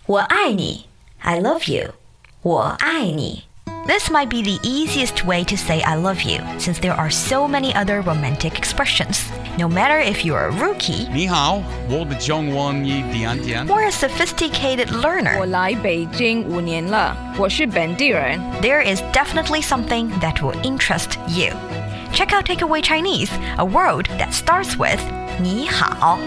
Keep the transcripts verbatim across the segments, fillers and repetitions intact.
我爱你 I love you 我爱你 This might be the easiest way to say I love you, since there are so many other romantic expressions. No matter if you're a rookie 你好，我的中文一点点 or a sophisticated 我 learner, 来北京五年了，我是本地人。 there is definitely something that will interest you. Check out Takeaway Chinese, a word that starts with 你好.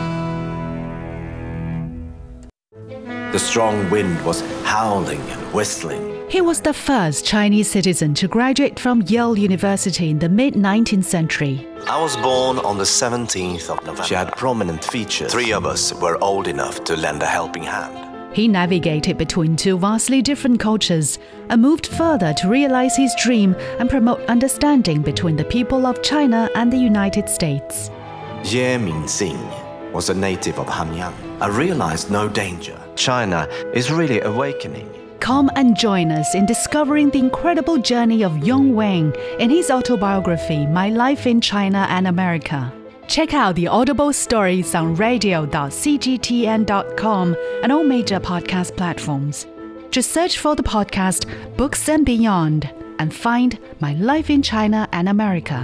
The strong wind was howling and whistling. He was the first Chinese citizen to graduate from Yale University in the mid-nineteenth century. I was born on the seventeenth of November. She had prominent features. Three of us were old enough to lend a helping hand. He navigated between two vastly different cultures and moved further to realize his dream and promote understanding between the people of China and the United States. Ye Mingxing was a native of Hanyang. I realized no danger. China is really awakening. Come and join us in discovering the incredible journey of Yong Wang in his autobiography, My Life in China and America. Check out the Audible stories on radio dot c g t n dot com and all major podcast platforms. Just search for the podcast Books and Beyond and find My Life in China and America.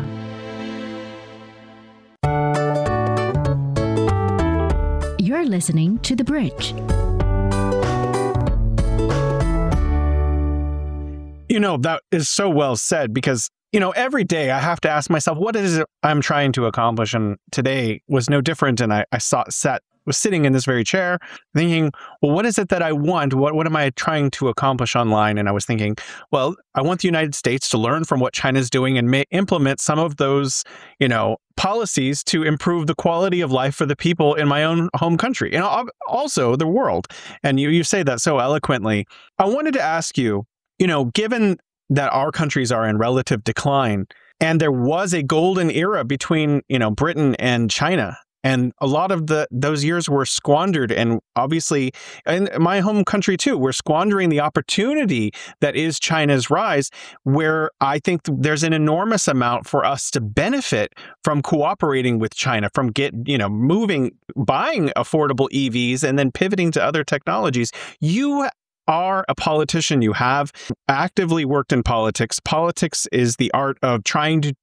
You're listening to The Bridge. You know, that is so well said because, you know, every day I have to ask myself, what is it I'm trying to accomplish? And today was no different. And I, I saw, sat, was sitting in this very chair thinking, well, what is it that I want? What, what am I trying to accomplish online? And I was thinking, well, I want the United States to learn from what China's doing and may implement some of those, you know, policies to improve the quality of life for the people in my own home country and also the world. And you, you say that so eloquently. I wanted to ask you, you know, given that our countries are in relative decline and there was a golden era between, you know, Britain and China, and a lot of the those years were squandered, and obviously in my home country too, we're squandering the opportunity that is China's rise, where I think there's an enormous amount for us to benefit from cooperating with China, from get, you know, moving, buying affordable E Vs and then pivoting to other technologies. You are a politician. You have actively worked in politics. Politics is the art of trying to